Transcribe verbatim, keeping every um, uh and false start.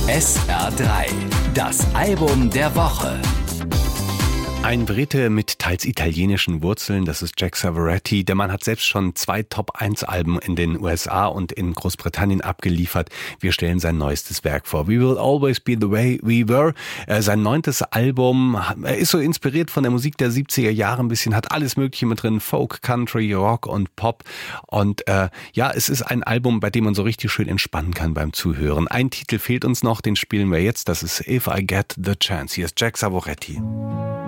S R drei, das Album der Woche. Ein Brite mit teils italienischen Wurzeln, das ist Jack Savoretti. Der Mann hat selbst schon zwei Top eins Alben in den U S A und in Großbritannien abgeliefert. Wir stellen sein neuestes Werk vor. We Will Always Be the Way We Were. Äh, sein neuntes Album. Er ist so inspiriert von der Musik der siebziger Jahre ein bisschen, hat alles Mögliche mit drin. Folk, Country, Rock und Pop. Und äh, ja, es ist ein Album, bei dem man so richtig schön entspannen kann beim Zuhören. Ein Titel fehlt uns noch, den spielen wir jetzt. Das ist If I Get the Chance. Hier ist Jack Savoretti.